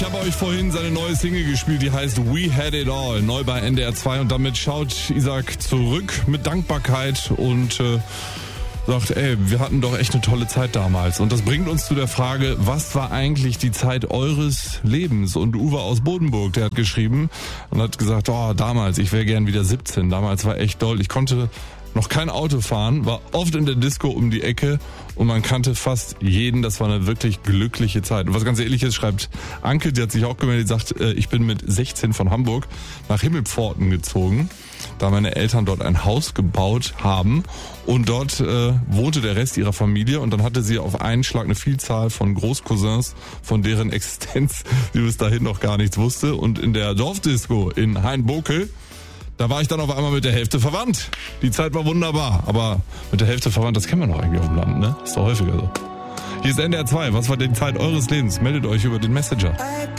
Ich habe euch vorhin seine neue Single gespielt, die heißt We Had It All, neu bei NDR 2 und damit schaut Isaac zurück mit Dankbarkeit und sagt, wir hatten doch echt eine tolle Zeit damals. Und das bringt uns zu der Frage, was war eigentlich die Zeit eures Lebens? Und Uwe aus Bodenburg, der hat geschrieben und hat gesagt, damals, ich wäre gern wieder 17, damals war echt doll. Ich konnte noch kein Auto fahren, war oft in der Disco um die Ecke und man kannte fast jeden. Das war eine wirklich glückliche Zeit. Und was ganz Ähnliches schreibt Anke, die hat sich auch gemeldet, sagt, ich bin mit 16 von Hamburg nach Himmelpforten gezogen, da meine Eltern dort ein Haus gebaut haben und dort wohnte der Rest ihrer Familie und dann hatte sie auf einen Schlag eine Vielzahl von Großcousins, von deren Existenz sie bis dahin noch gar nichts wusste. Und in der Dorfdisco in Hainbokel, da war ich dann auf einmal mit der Hälfte verwandt. Die Zeit war wunderbar, aber mit der Hälfte verwandt, das kennen wir noch eigentlich auf dem Land, ne? Ist doch häufiger so. Hier ist NDR 2, was war die Zeit eures Lebens? Meldet euch über den Messenger.